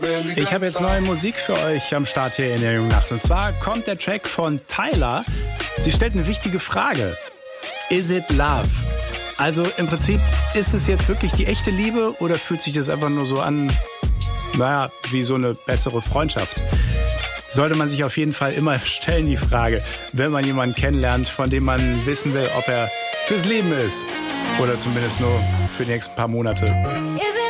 Ich habe jetzt neue Musik für euch am Start hier in der Jungen Nacht. Und zwar kommt der Track von Tyla. Sie stellt eine wichtige Frage. Is it love? Also im Prinzip, ist es jetzt wirklich die echte Liebe oder fühlt sich das einfach nur so an, wie so eine bessere Freundschaft? Sollte man sich auf jeden Fall immer stellen, die Frage, wenn man jemanden kennenlernt, von dem man wissen will, ob er fürs Leben ist. Oder zumindest nur für die nächsten paar Monate.